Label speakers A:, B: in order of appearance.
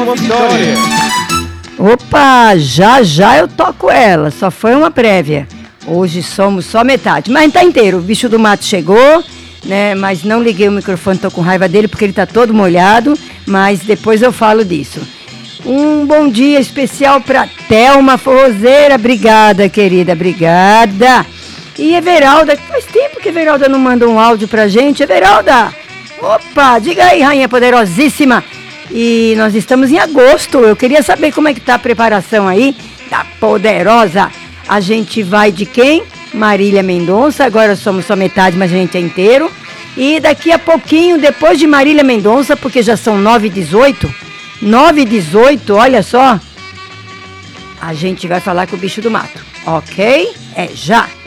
A: Vitória.
B: Opa, já eu toco ela, só foi uma prévia. Hoje somos só metade, mas tá inteiro. O bicho do mato chegou, né? Mas não liguei o microfone, tô com raiva dele porque ele tá todo molhado, mas depois eu falo disso. Um bom dia especial pra Thelma Forrozeira, obrigada, querida, obrigada. E Everalda, faz tempo que Everalda não manda um áudio pra gente. Everalda, opa, diga aí, rainha poderosíssima. E nós estamos em agosto, eu queria saber como é que tá a preparação aí da Poderosa. A gente vai de quem? Marília Mendonça, agora somos só metade, mas a gente é inteiro. E daqui a pouquinho, depois de Marília Mendonça, porque já são 9h18, 9h18, olha só, a gente vai falar com o bicho do mato, ok? É já!